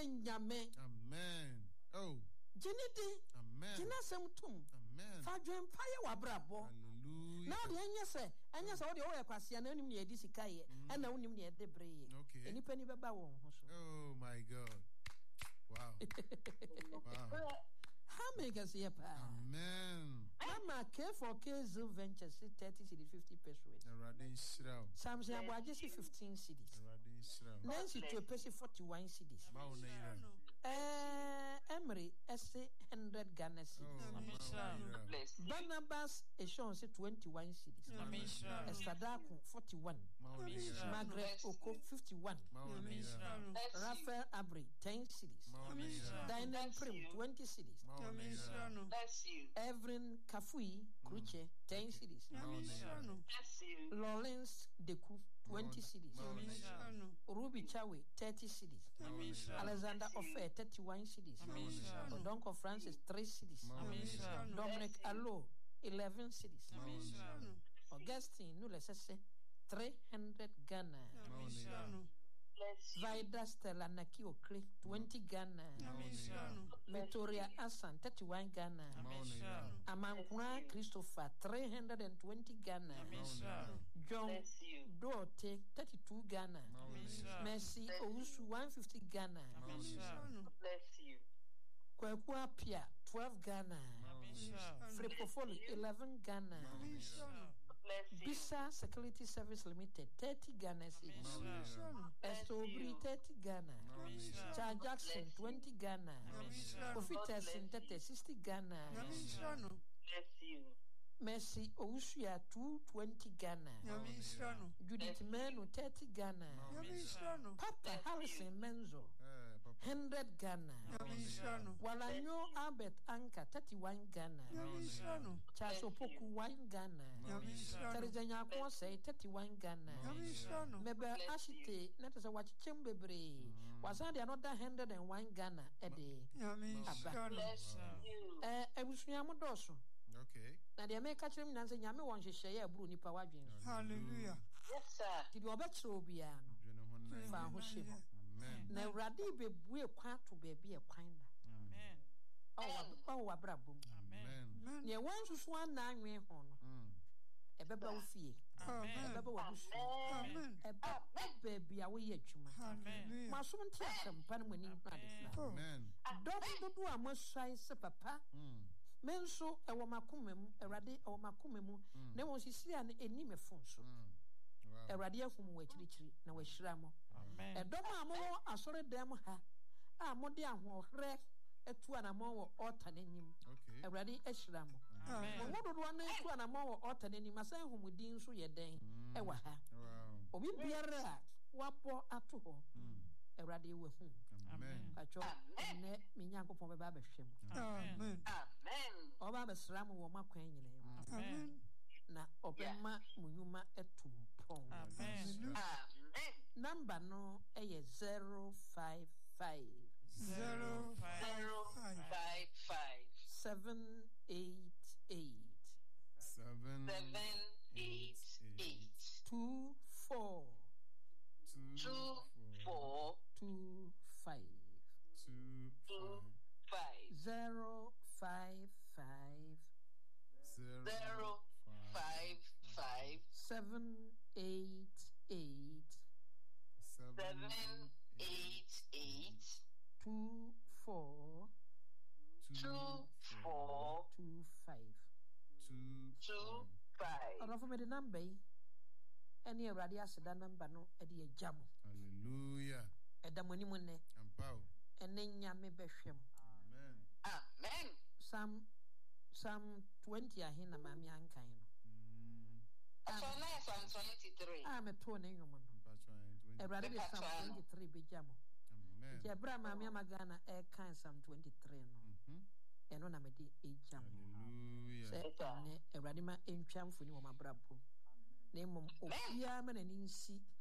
nyame. Amen. Oh. Jenidi. Amen. Jina semtum. Amen. Fadwen paye wabrabo. Hallelujah. Now the anya se wo de wo yakwase na onim ne edi sika ye. E na onim ne ede breye. Okay. Enipa ni beba wo ho so. Oh my God. Wow. Wow. How make us here, pa? Amen. Mama, care for Kazel Ventures, 30 cities, 50 pesos. Samson Abuaje 15 cities. Nancy to a person 41 cities. Emery essay 100 Ghana cities. Barnabas Eshon 21 cities. Estadaku 41. Margaret Oko 51. Raphael Abri 10 cities. Diane Prim 20 cities. Bless you. Evelyn Kafui Kruche 10 cities. Bless you. Lawrence Deku 20 cities. Ruby Chawe 30 cities. Alexander Ofe 31 cities. Odonko Francis 3 cities. Dominic Allo 11 cities. Augustine Nulesese 300 Ghana. Vida Stella Naki Okle 20 Ghana. Victoria Asan 31 Ghana. Amankwa Christopher 320 Ghana. John Dote 32 Ghana. Mercy Ousu 150 Ghana. Bless you. Kwekwa Pia 12 Ghana. Frepofoli 11 Ghana. Bisa Security Service Limited 30 Ghana cities. Estobri 30 Ghana. Charles Jackson 20 Ghana. Ofitesin 60 Ghana. Bless you. Mercy Ousuya 220 Ghana. Judith Menu 30 Ghana. Papa Harrison Menzo 100 Ghana. Walanyo Albert Anka 31 Ghana. Chasopoku 1 Ghana. Terizanya Kwose 31 Ghana. Mebe Ashite Netasa Wachichembebre Wasadi another 101 Ghana Ede. Bless you. Ebusuyamudoso. Okay. Na de make catch him na say nyame won hwehwe ya buru nipa wadwen. Hallelujah. Yes sir. Ti de obetro obia no. Fa ho hye. Amen. Na urade bebue kwa to be e kwan da. Amen. Oh wabrabom. Amen. Ne wansusu ana anwe ho no. Ebeba wo fie. Ebeba wo busu. Amen. Ebeba bia wo ye adwuma. Hallelujah. Maso nti asempa no mani ade. Amen. Dodo amosai se papa. Menso ewo makomem erade ewo makomem na won sisi an eni mefon so erade ahum wa chirichiri na wa hyira mo edoma amo asore dem ha a mode ahohre etu anamo wo altar nanim erade ahyira mo wododo na etu anamo wo altar nanim asan humudin so ye den ewa ha obi biara wabo ato ho erade we hu amen acho ne minyankopon be ba behwem Amen. Amen. Oba besram wo makwan nyine Amen. na obema munyuma etumpon Amen. Amen. Number no eye 055 055 788 788 24 24 25 25 055 055 788 788 24 24 25 25 Ora for me the number any erade aseda number no e de agamo Hallelujah. Edamoni mu ne Ampao. ene nyame behwem Amen. Amen. Psalm 20 ahina mami ankan no So now Psalm 23. me to ne nwom no erade be Psalm 23 be jamo Amen. je bra mami amagana e kan Psalm 23 no eno na me de ejamo Hallelujah. se ne erade ma entwamfo ni wo mabrabo na mom obia ma na ninsi